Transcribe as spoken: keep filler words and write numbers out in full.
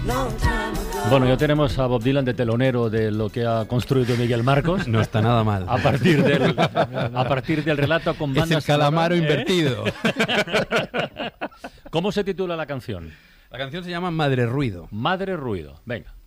Bueno, ya tenemos a Bob Dylan de telonero de lo que ha construido Miguel Marcos. No está nada mal. A partir del, a partir del relato con bandas... Es el calamaro sonoras, invertido. ¿eh? ¿Cómo se titula la canción? La canción se llama Madre Ruido. Madre Ruido. Venga.